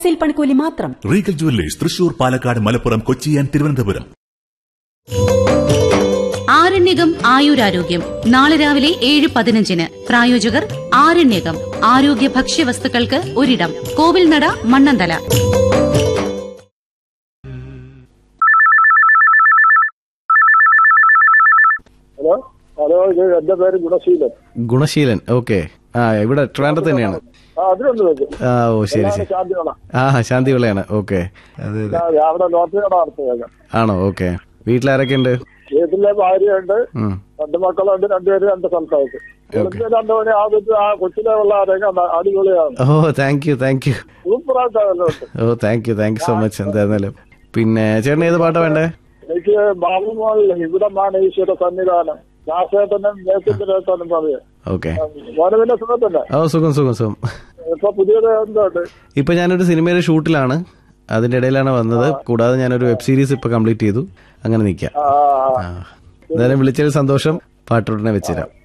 പണിക്കൂലി മാത്രം. Regal jewellers Thrissur, Palakkad, Malappuram, Kochi and Thiruvananthapuram. Aryanayakam ആയുരാരോഗ്യം നാളെ രാവിലെ 7:15. പ്രായോജകർ ആരണ്യകം ആരോഗ്യ ഭക്ഷ്യവസ്തുക്കൾക്ക് ഒരിടം, കോവിൽനട, മണ്ണന്തല. ഹലോ, ഇത് എന്റെ പേര് ഗുണശീലൻ. ഗുണശീലൻ, ഓക്കെ. ഇവിടെ ട്രിവാൻഡ്രത്ത് തന്നെയാണ്. ഓ ശരി ശരി. ശാന്തിവിളയാണ്. ഓക്കെ. ആണോ? ഓക്കെ. വീട്ടിലാരൊക്കെ ഉണ്ട്? വീട്ടിലെ ഭാര്യയുണ്ട്, 2 മക്കളുണ്ട്, 2 പേര് 2 സ്ഥലത്തായിട്ട്. 2 മണി കൊച്ചിലെ ഉള്ള അടിപൊളിയാണ്. ഓ thank you സൂപ്പറായിട്ടാണല്ലോ. Oh thank you so much. എന്തായിരുന്നാലും പിന്നെ ചേട്ടന് ഏത് പാട്ടാ വേണ്ടേ? എനിക്ക് ബാബുമോളിൽ ഇവിടെ ഈശ്വര സന്നിധാനം ദാസേട്ടനും നേതൃത്വം പറയാം. ഓക്കെ. മോനവിന്റെ സുഖത്തന്നെ? ഓ സുഖം. ഇപ്പൊ പുതിയത് എന്തുണ്ട്? ഇപ്പൊ ഞാനൊരു സിനിമയുടെ ഷൂട്ടിലാണ്, അതിന്റെ ഇടയിലാണ് വന്നത്. കൂടാതെ ഞാനൊരു വെബ് സീരീസ് ഇപ്പൊ കംപ്ലീറ്റ് ചെയ്തു. അങ്ങനെ നിൽക്കാം. എന്തായാലും വിളിച്ചതിൽ സന്തോഷം. പാട്ടുടനെ വെച്ചുതരാം.